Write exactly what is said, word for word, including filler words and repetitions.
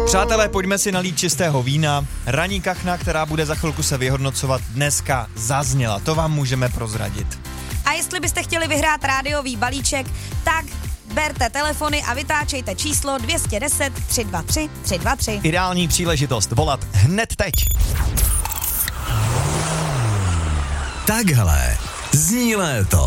Přátelé, pojďme si nalít čistého vína. Ranní kachna, která bude za chvilku se vyhodnocovat, dneska zazněla. To vám můžeme prozradit. A jestli byste chtěli vyhrát rádiový balíček, tak berte telefony a vytáčejte číslo dvě set deset tři dva tři tři dva tři. Ideální příležitost volat hned teď. Takhle zní léto.